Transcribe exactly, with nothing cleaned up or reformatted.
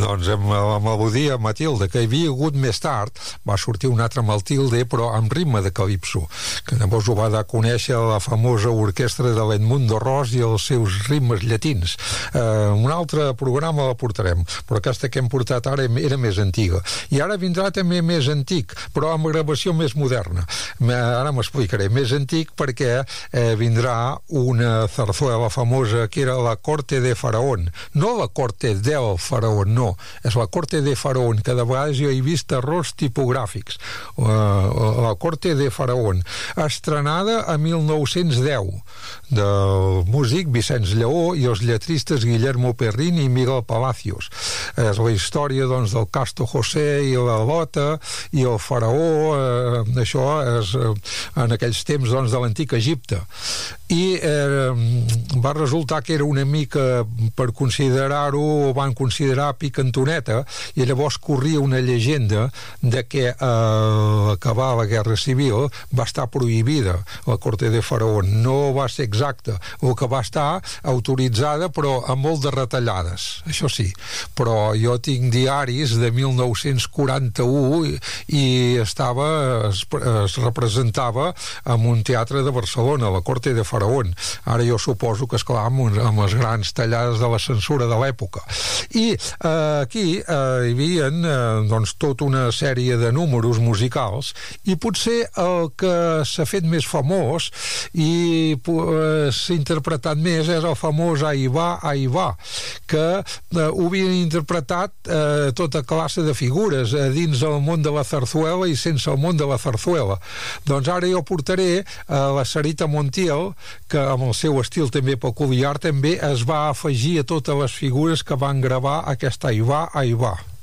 doncs amb la melodia Matilde, que hi havia hagut més tard, va sortir un altre Matilde, però amb ritme de calipso, que llavors ho va de conèixer la famosa orquestra de l'Edmundo Ros i els seus ritmes llatins. Eh, un altre programa la portarem, però aquesta que hem portat ara era més antiga. I ara vindrà també més antic, però amb gravació més moderna. Ara m'explicaré. Més antic perquè eh, vindrà una zarzuela famosa que era la Corte de Faraón. No la Corte del Faraón, no. És la Corte de Faraón, que de vegades jo he vist errors tipogràfics. Uh, la Corte de Faraón, estrenada a mil nou-cents deu, del músic Vicenç Lleó i els lletristes Guillermo Perrín i Miguel Palacios. És la història, doncs, del Casto José i la Lota i el faraó, eh, això és eh, en aquells temps, doncs, de l'antic Egipte. I eh, va resultar que era una mica, per considerar-ho, van considerar picantoneta, i llavors corria una llegenda de que eh, acabar la Guerra Civil va estar prohibida la Corte de Faraón. No va ser exacta, o que va estar autoritzada, però amb molt de retallades, això sí. Però jo tinc diaris de mil nou-cents quaranta-u i, i estava, es, es representava en un teatre de Barcelona, la Corte de Faraón. Ara jo suposo que, esclar, amb, amb les grans tallades de la censura de l'època. I eh, aquí eh, hi havia eh, doncs, tota una sèrie de números musicals, i potser el que s'ha fet més famós i eh, s'ha interpretat més és el famós Ahí va, ahí va, que eh, ho havien interpretat eh, tota classe de figures eh, dins el món de la zarzuela i sense el món de la zarzuela. Doncs ara jo portaré eh, la Sarita Montiel, que amb el seu estil també peculiar també es va afegir a totes les figures que van gravar aquesta Ahí va, ahí va.